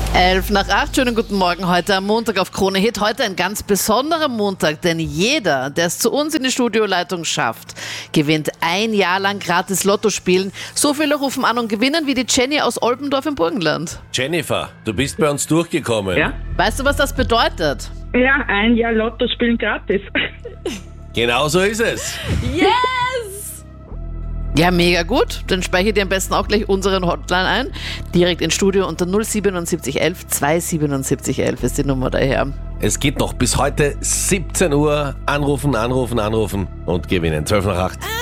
7:11, schönen guten Morgen heute am Montag auf Krone Hit. Heute ein ganz besonderer Montag, denn jeder, der es zu uns in die Studioleitung schafft, gewinnt ein Jahr lang gratis Lotto spielen. So viele rufen an und gewinnen wie die Jenny aus Olpendorf im Burgenland. Jennifer, du bist bei uns durchgekommen. Ja? Weißt du, was das bedeutet? Ja, ein Jahr Lotto spielen gratis. Genau so ist es. Yes! Ja, mega gut. Dann speichere dir am besten auch gleich unseren Hotline ein. Direkt ins Studio unter 07711 27711 ist die Nummer daher. Es geht noch bis heute 17 Uhr. Anrufen und gewinnen. 7:12.